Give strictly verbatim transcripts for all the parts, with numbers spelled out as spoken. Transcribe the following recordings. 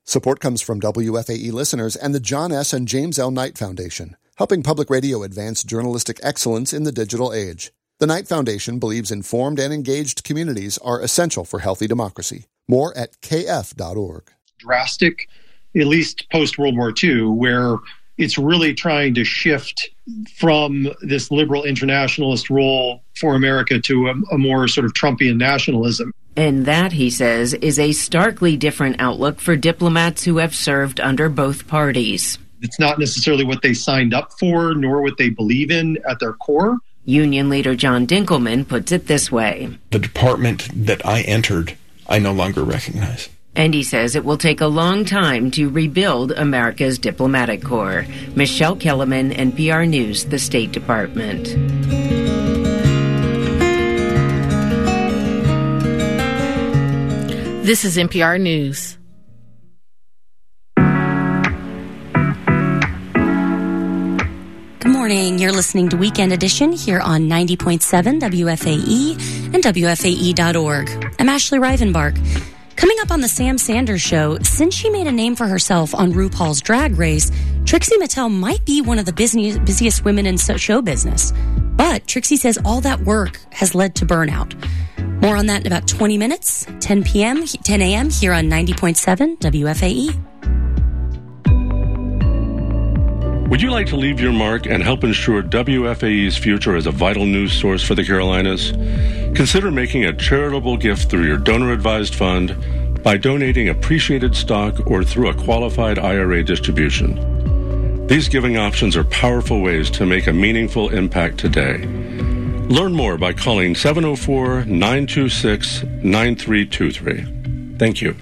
Support comes from W F A E listeners and the John S. and James L. Knight Foundation, helping public radio advance journalistic excellence in the digital age. The Knight Foundation believes informed and engaged communities are essential for healthy democracy. More at k f dot org. Drastic, at least post-World War Two, where it's really trying to shift from this liberal internationalist role for America to a, a more sort of Trumpian nationalism. And that, he says, is a starkly different outlook for diplomats who have served under both parties. It's not necessarily what they signed up for, nor what they believe in at their core. Union leader John Dinkelman puts it this way. The department that I entered, I no longer recognize. And he says it will take a long time to rebuild America's diplomatic corps. Michelle Kellerman, N P R News, the State Department. This is N P R News. Good morning. You're listening to Weekend Edition here on ninety point seven W F A E and W F A E dot org. I'm Ashley Rivenbark. Coming up on the Sam Sanders Show, since she made a name for herself on RuPaul's Drag Race, Trixie Mattel might be one of the busiest, busiest women in show business. But Trixie says all that work has led to burnout. More on that in about twenty minutes, ten p.m., ten a.m. here on ninety point seven W F A E. Would you like to leave your mark and help ensure W F A E's future as a vital news source for the Carolinas? Consider making a charitable gift through your donor-advised fund by donating appreciated stock or through a qualified I R A distribution. These giving options are powerful ways to make a meaningful impact today. Learn more by calling seven oh four, nine two six, nine three two three. Thank you.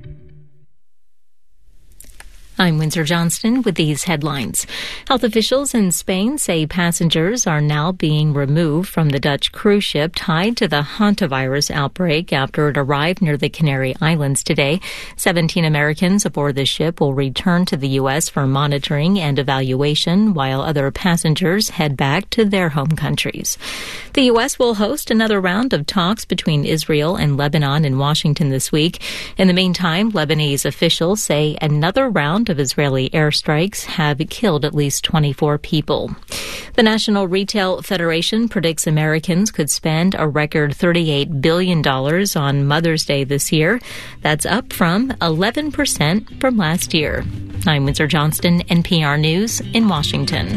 I'm Windsor Johnston with these headlines. Health officials in Spain say passengers are now being removed from the Dutch cruise ship tied to the hantavirus outbreak after it arrived near the Canary Islands today. seventeen Americans aboard the ship will return to the U S for monitoring and evaluation, while other passengers head back to their home countries. The U S will host another round of talks between Israel and Lebanon in Washington this week. In the meantime, Lebanese officials say another round of Israeli airstrikes have killed at least twenty-four people. The National Retail Federation predicts Americans could spend a record thirty-eight billion dollars on Mother's Day this year. That's up from eleven percent from last year. I'm Windsor Johnston, N P R News in Washington.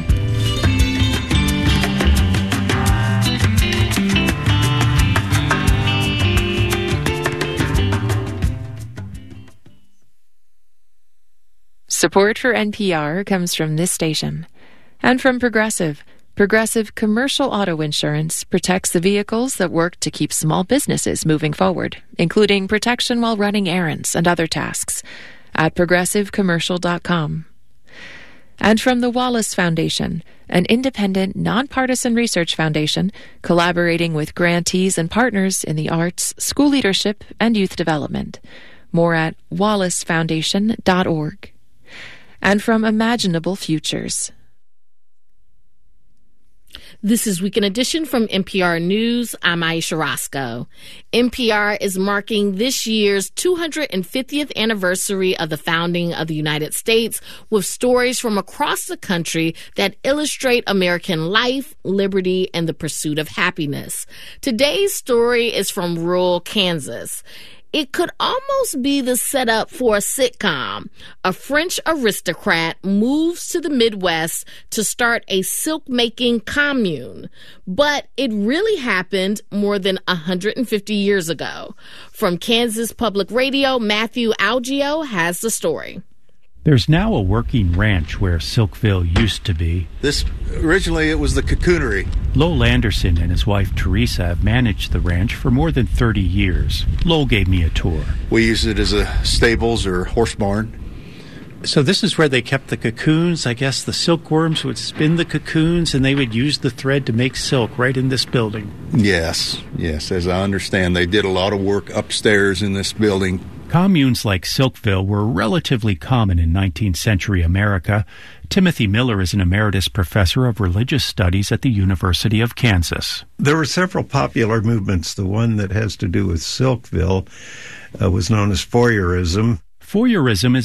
Support for N P R comes from this station and from Progressive. Progressive Commercial Auto Insurance protects the vehicles that work to keep small businesses moving forward, including protection while running errands and other tasks, at progressive commercial dot com. And from the Wallace Foundation, an independent, nonpartisan research foundation collaborating with grantees and partners in the arts, school leadership, and youth development. More at wallace foundation dot org. And from Imaginable Futures. This is Weekend Edition from N P R News. I'm Aisha Roscoe. N P R is marking this year's two hundred fiftieth anniversary of the founding of the United States with stories from across the country that illustrate American life, liberty, and the pursuit of happiness. Today's story is from rural Kansas. It could almost be the setup for a sitcom. A French aristocrat moves to the Midwest to start a silk-making commune. But it really happened more than one hundred fifty years ago. From Kansas Public Radio, Matthew Algeo has the story. There's now a working ranch where Silkville used to be. This, originally it was the cocoonery. Lowell Anderson and his wife Teresa have managed the ranch for more than thirty years. Lowell gave me a tour. We use it as a stables or horse barn. So this is where they kept the cocoons. I guess the silkworms would spin the cocoons and they would use the thread to make silk right in this building. Yes, yes. As I understand, they did a lot of work upstairs in this building. Communes like Silkville were relatively common in nineteenth century America. Timothy Miller is an emeritus professor of religious studies at the University of Kansas. There were several popular movements. The one that has to do with Silkville uh, was known as Fourierism. Fourierism is